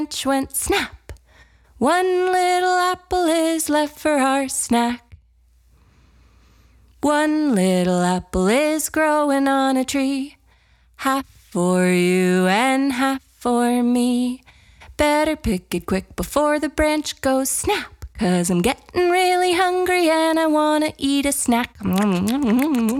went snap. One little apple is left for our snack. One little apple is growing on a tree. Half for you and half for me. Better pick it quick before the branch goes snap. 'Cause I'm getting really hungry and I wanna eat a snack.